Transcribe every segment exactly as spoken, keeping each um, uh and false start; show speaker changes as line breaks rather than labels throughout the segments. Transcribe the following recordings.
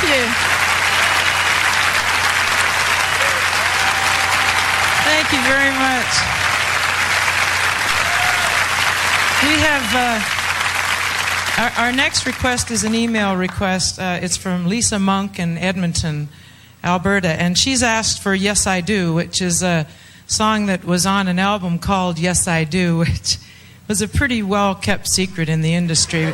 you. Thank you very much. We have, uh, our, our next request is an email request. Uh, it's from Lisa Monk in Edmonton, Alberta, and she's asked for Yes I Do, which is a song that was on an album called Yes I Do, which was a pretty well-kept secret in the industry.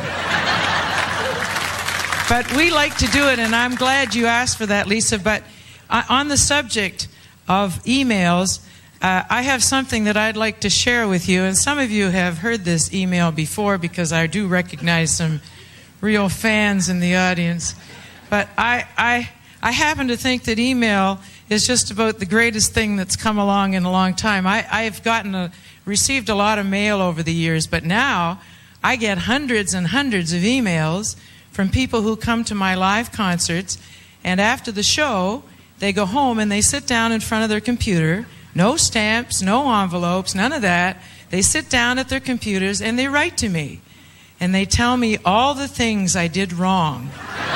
But we like to do it, and I'm glad you asked for that, Lisa. But uh, on the subject of emails, uh, I have something that I'd like to share with you. And some of you have heard this email before because I do recognize some real fans in the audience. But I, I, I happen to think that email is just about the greatest thing that's come along in a long time. I, I've gotten a, received a lot of mail over the years, but now I get hundreds and hundreds of emails from people who come to my live concerts, and after the show, they go home and they sit down in front of their computer. No stamps, no envelopes, none of that. They sit down at their computers and they write to me. And they tell me all the things I did wrong.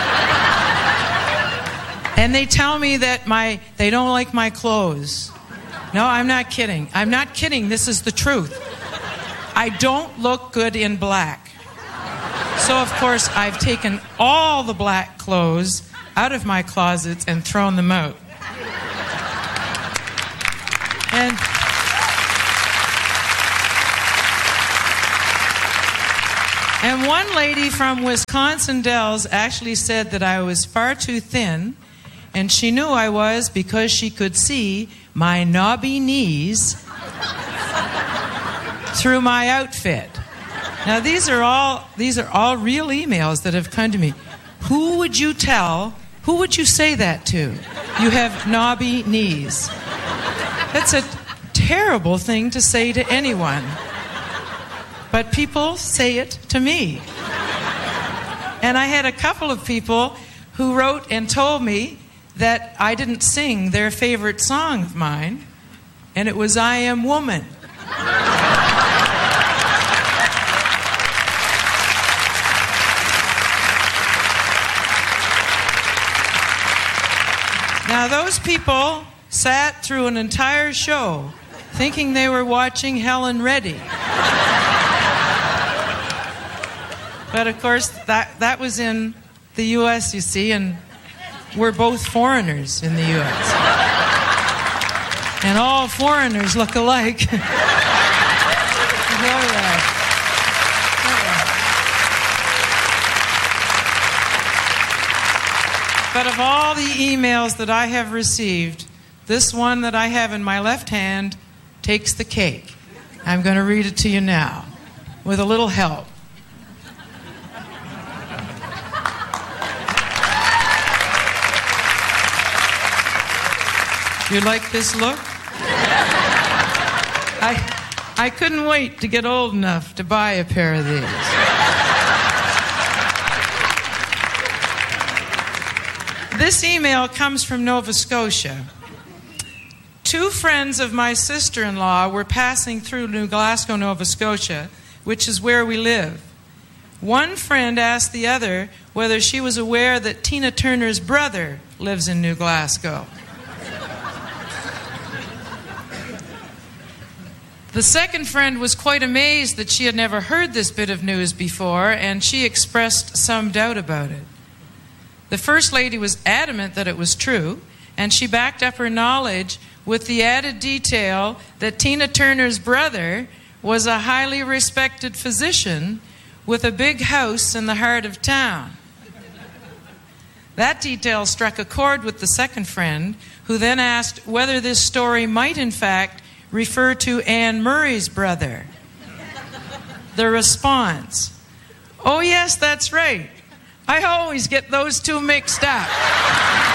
And they tell me that my they don't like my clothes. No, I'm not kidding. I'm not kidding. This is the truth. I don't look good in black. So, of course, I've taken all the black clothes out of my closets and thrown them out. And, and one lady from Wisconsin Dells actually said that I was far too thin, and she knew I was because she could see my knobby knees through my outfit. Now, these are all these are all real emails that have come to me. Who would you tell, who would you say that to? You have knobby knees. That's a terrible thing to say to anyone. But people say it to me. And I had a couple of people who wrote and told me that I didn't sing their favorite song of mine, and it was I Am Woman. Now, those people sat through an entire show thinking they were watching Helen Reddy. But, of course, that, that was in the U S, you see, and we're both foreigners in the U S. And all foreigners look alike. You know that. But of all the emails that I have received, this one that I have in my left hand takes the cake. I'm going to read it to you now, with a little help. You like this look? I, I couldn't wait to get old enough to buy a pair of these. This email comes from Nova Scotia. Two friends of my sister-in-law were passing through New Glasgow, Nova Scotia, which is where we live. One friend asked the other whether she was aware that Tina Turner's brother lives in New Glasgow. The second friend was quite amazed that she had never heard this bit of news before, and she expressed some doubt about it. The first lady was adamant that it was true, and she backed up her knowledge with the added detail that Tina Turner's brother was a highly respected physician with a big house in the heart of town. That detail struck a chord with the second friend, who then asked whether this story might in fact refer to Anne Murray's brother. The response: "Oh yes, that's right. I always get those two mixed up."